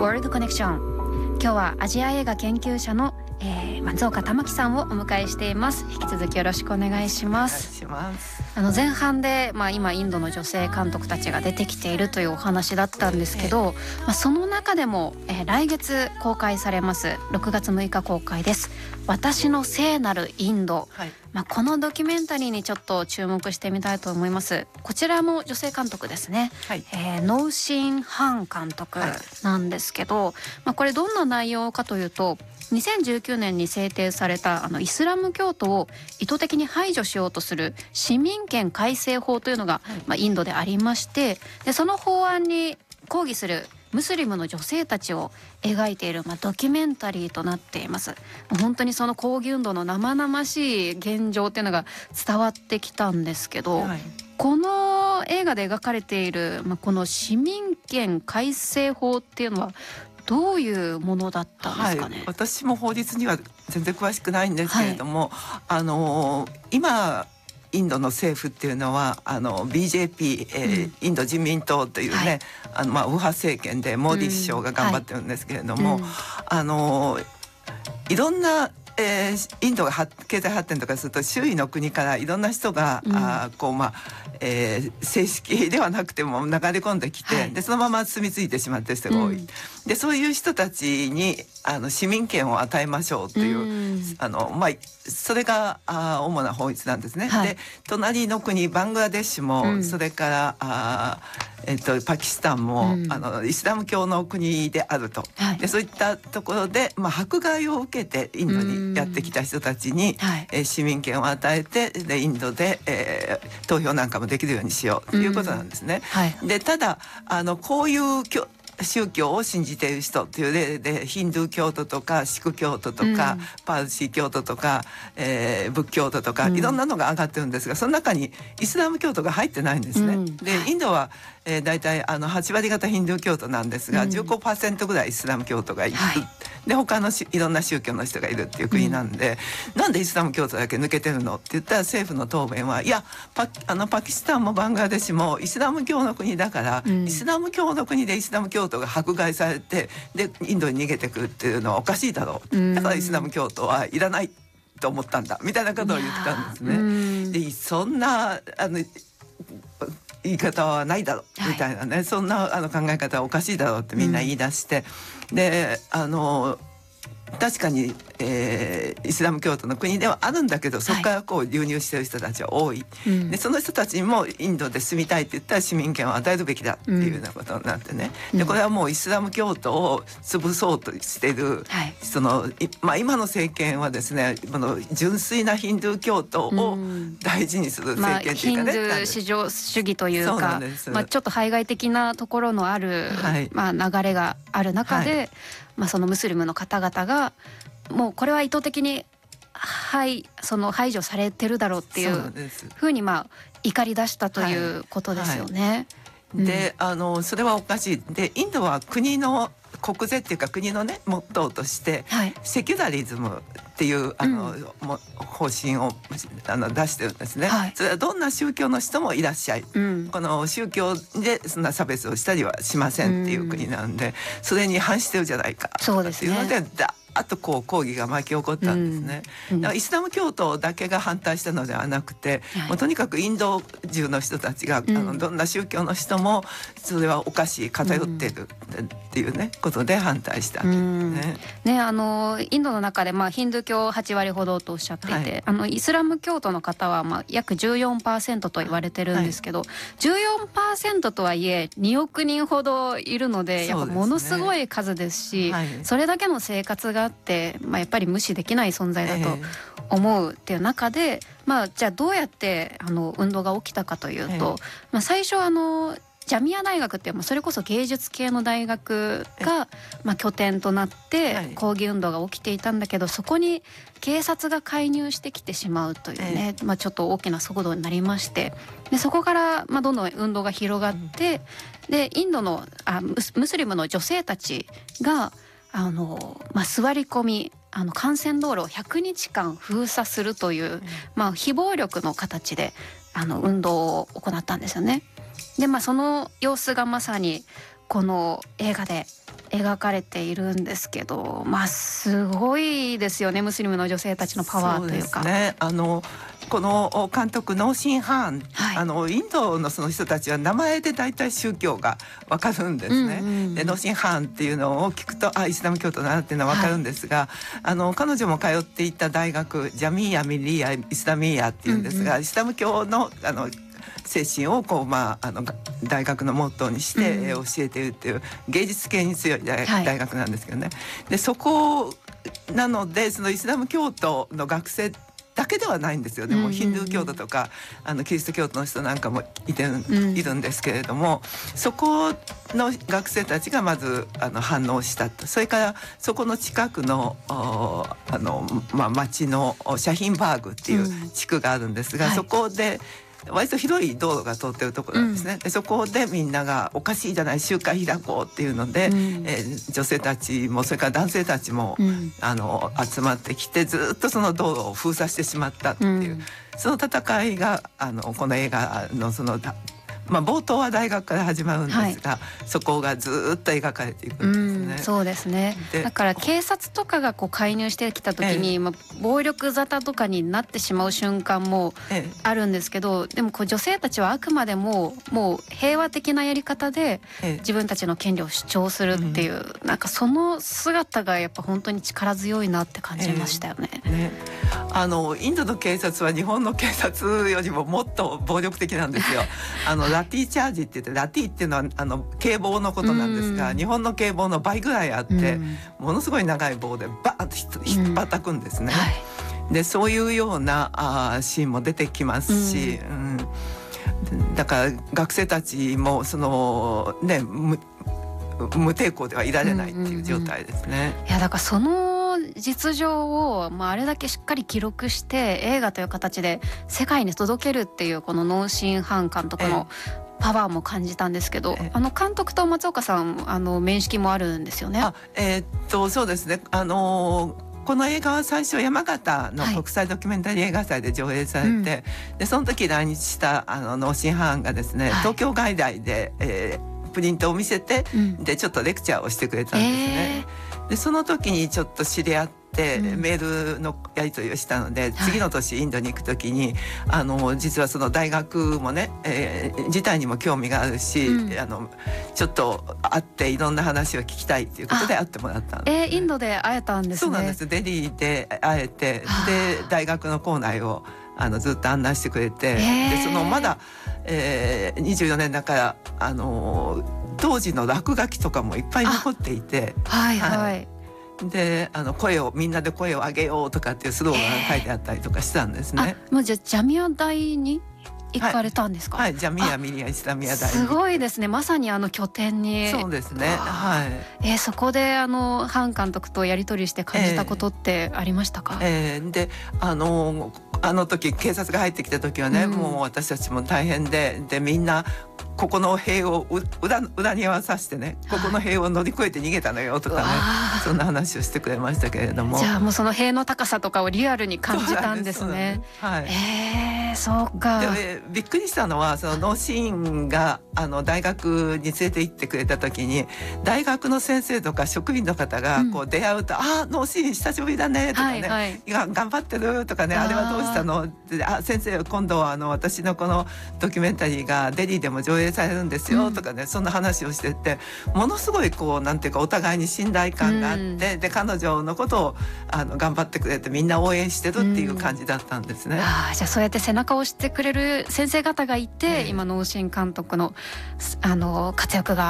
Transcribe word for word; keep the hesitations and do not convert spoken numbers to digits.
World Connection。 今日はアジア映画研究者の、えー、松岡玉樹さんをお迎えしています。引き続きよろしくお願いします。 お願いします。 あの前半で、まあ、今インドの女性監督たちが出てきているというお話だったんですけど、まあ、その中でも、えー、来月公開されますろくがつむいか公開です私の聖なるインド、はい、まあ、このドキュメンタリーにちょっと注目してみたいと思います。こちらも女性監督ですね、はい、えー、ノウシン・ハン監督なんですけど、はい、まあ、これどんな内容かというと、にせんじゅうきゅうねんに制定されたあのイスラム教徒を意図的に排除しようとする市民権改正法というのが、はい、まあ、インドでありまして、でその法案に抗議するムスリムの女性たちを描いている、まあ、ドキュメンタリーとなっています。本当にその抗議運動の生々しい現状っていうのが伝わってきたんですけど、はい、この映画で描かれている、まあ、この市民権改正法っていうのはどういうものだったんですかね。 はい、私も法律には全然詳しくないんですけれども、はい、あの今インドの政府っていうのはあの ビージェーピー、えーうん、インド人民党というね、はい、あのまあ右派政権でモーディ首相が頑張ってるんですけれども、うん、はい、あのいろんなえー、インドが経済発展とかすると周囲の国からいろんな人が、うん、あこうまあえー、正式ではなくても流れ込んできて、はい、でそのまま住み着いてしまってる人が多い、うん、でそういう人たちにあの市民権を与えましょうという、うん、あのまあ、それがあ主な法律なんですね、はい、で隣の国バングラデシュも、うん、それからあ、えー、とパキスタンも、うん、あのイスラム教の国であると、はい、でそういったところで、まあ、迫害を受けてインドにやってきた人たちに、はい、えー、市民権を与えてでインドで、えー、投票なんかもできるようにしようということなんですね、はい、でただあのこういう宗教を信じている人という例でヒンドゥー教徒とかシク教徒とか、うん、パーシー教徒とか、えー、仏教徒とか、うん、いろんなのが上がってるんですが、その中にイスラム教徒が入ってないんですね、うん、でインドは、えー、大体あのはちわりがたヒンドゥー教徒なんですが、うん、じゅうごパーセント ぐらいイスラム教徒がいる、はい、で他のいろんな宗教の人がいるっていう国なんで、うん、なんでイスラム教徒だけ抜けてるのって言ったら政府の答弁はいや パ, あのパキスタンもバングラデシュもイスラム教の国だから、うん、イスラム教の国でイスラム教徒が迫害されてでインドに逃げてくるっていうのはおかしいだろう、うん、だからイスラム教徒はいらないと思ったんだみたいなことを言ったんですね、うん、でそんなあの言い方はないだろうみたいなね、はい、そんなあの考え方はおかしいだろうってみんな言い出して、うん、であの確かに、えー、イスラム教徒の国ではあるんだけどそこからこう流入している人たちは多い、はい、でその人たちにもインドで住みたいって言ったら市民権を与えるべきだっていうようなことになってね、うん、でこれはもうイスラム教徒を潰そうとしている、はい、そのまあ、今の政権はですねこの純粋なヒンドゥー教徒を大事にする政権っていうかね、まあ、 ヒンドゥー至上主義というか、まあ、ちょっと排外的なところのある、はい、まあ、流れがある中で、はい、まあ、そのムスリムの方々がもうこれは意図的に、はい、その排除されてるだろうっていうふうにまあ怒り出したということですよね。はいはい、 で、うん、あのそれはおかしい。でインドは国の国是っていうか国のねモットーとして、はい、セキュラリズムっていうあの、うん、方針をあの出してるんですね、はい、それはどんな宗教の人もいらっしゃい、うん、この宗教でそんな差別をしたりはしませんっていう国なんで、うん、それに反してるじゃないかっていうので、そうですね、だあとこう抗議が巻き起こったんですね、うんうん、だからイスラム教徒だけが反対したのではなくて、はい、もうとにかくインド中の人たちが、うん、あのどんな宗教の人もそれはおかしい偏っているっていうね、うん、ことで反対したんですね、うんね、あのインドの中で、まあ、ヒンドゥー教はちわりほどとおっしゃっていて、はい、あのイスラム教徒の方は、まあ、約 じゅうよんパーセント と言われてるんですけど、はい、じゅうよんパーセント とはいえにおくにんほどいるので、やっぱものすごい数ですし、はい、それだけの生活があって、まあ、やっぱり無視できない存在だと思うっていう中で、えーまあ、じゃあどうやってあの運動が起きたかというと、えーまあ、最初あのジャミア大学っていう、まあ、それこそ芸術系の大学が、まあ、拠点となって抗議運動が起きていたんだけど、そこに警察が介入してきてしまうというね、まあ、ちょっと大きな騒動になりまして、でそこから、まあ、どんどん運動が広がって、でインドのあムス、ムスリムの女性たちがあの、まあ、座り込みあの幹線道路をひゃくにちかん封鎖するという、まあ、非暴力の形であの運動を行ったんですよね。で、まあ、その様子がまさにこの映画で描かれているんですけど、まあすごいですよね、ムスリムの女性たちのパワーというか。 そうですね、あのこの監督ノーシン・ハーン、 はい、 あのインドのその人たちは名前で大体宗教がわかるんですね、うんうん、でノーシン・ハーンっていうのを聞くとあイスラム教徒だなっていうのはわかるんですが、はい、あの彼女も通っていた大学ジャミーヤ・ミリヤ・イスラミーヤっていうんですが、うんうん、イスラム教のあの精神をこう、まあ、あの大学のモットーにして教えているっていう芸術系に強い 大,、はい、大学なんですけどね。でそこなのでそのイスラム教徒の学生だけではないんですよね、うんうんうん、もうヒンドゥー教徒とかあのキリスト教徒の人なんかもいてる、うん、いるんですけれども、そこの学生たちがまずあの反応したと。それからそこの近くのあの、まあ、町のシャヒンバーグっていう地区があるんですが、うんはい、そこで割と広い道路が通ってるところなんですね、うん、でそこでみんながおかしいじゃない集会開こうっていうので、うんえー、女性たちもそれから男性たちも、うん、あの集まってきてずっとその道路を封鎖してしまったっていう、うん、その戦いがあのこの映画のそのまあ、冒頭は大学から始まるんですが、はい、そこがずっと描かれていくんですね、 うん、そうですね。だから警察とかがこう介入してきた時に、ええまあ、暴力沙汰とかになってしまう瞬間もあるんですけど、ええ、でもこう女性たちはあくまでももう平和的なやり方で自分たちの権利を主張するっていう、ええ、なんかその姿がやっぱ本当に力強いなって感じましたよね。 ええねあのインドの警察は日本の警察よりももっと暴力的なんですよ。あのラティチャージって言ってラティっていうのはあの警棒のことなんですが、日本の警棒の倍ぐらいあって、ものすごい長い棒でバーッと引っ叩くんですね、はい、でそういうようなあシーンも出てきますし、うんうん、だから学生たちもそのね無抵抗ではいられないっていう状態ですね、うんうんうん、 いやだからその実情を、まあ、あれだけしっかり記録して映画という形で世界に届けるっていうこのノーシン・ハン監督のパワーも感じたんですけど、あの監督と松岡さんあの面識もあるんですよね。 あ、えー、っとそうですね、あのー、この映画は最初山形の国際ドキュメンタリー映画祭で上映されて、はいうん、でその時来日したあのノーシン・ハンがですね、はい、東京外大で、えー、プリントを見せて、うん、でちょっとレクチャーをしてくれたんですね、えー、でその時にちょっと知り合って、うん、メールのやり取りをしたので、次の年インドに行く時に、はい、あの実はその大学もね、えー、自体にも興味があるし、うん、あのちょっと会っていろんな話を聞きたいっていうことで会ってもらったんです、ね、 えー、インドで会えたんですね。 そうなんです。デリーで会えて、で大学の構内をあのずっと案内してくれて、でそのまだ、えー、にじゅうよねんだからあの当時の落書きとかもいっぱい残っていて、 はいはい、はいであの声をみんなで声を上げようとかっていうスローガンが書いてあったりとかしたんですね。 あ、もうじゃあジャミア大に行かれたんですか？ はい、はい、ジャミアミリアイスラミア大に。 すごいですね。まさにあの拠点に。 そうですね。はい。 えー、そこであのハン監督とやり取りして感じたことってありましたか？ えー、えー、であのあの時警察が入ってきた時はね、うん、もう私たちも大変で、でみんなここの塀を裏裏に合わさせてね、ここの塀を乗り越えて逃げたのよとかね、そんな話をしてくれましたけれども。 じゃあもうその塀の高さとかをリアルに感じたんですね。 はい。 えー、そうか。 でびっくりしたのはそのノーシーンがあの大学に連れて行ってくれた時に、大学の先生とか職員の方がこう出会うと、うん、あノーシーン久しぶりだねとかね、はいはい、いや頑張ってるとかね、あれはどうしたので、あ先生今度はあの私のこのドキュメンタリーがデリーでも上映されるんですよとかね、うん、そんな話をしてて、ものすごいこうなんていうかお互いに信頼感があって、うん、で彼女のことをあの頑張ってくれてみんな応援してるっていう感じだったんですね、うん、 あじゃあそうやって背中を押してくれる先生方がいて、えー、今ノーシン監督のあの活躍が